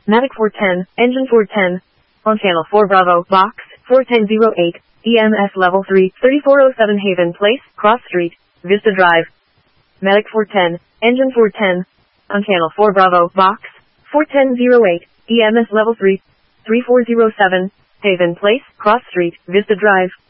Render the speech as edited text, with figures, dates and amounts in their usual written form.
Mavic 410, engine 410. On channel 4 Bravo, box, 4108, EMS level 3, 3407 Haven Place, Cross Street, Vista Drive. Mavic 410, engine 410. On channel 4 Bravo, box, 4108, EMS level 3, 3407, Haven Place, Cross Street, Vista Drive.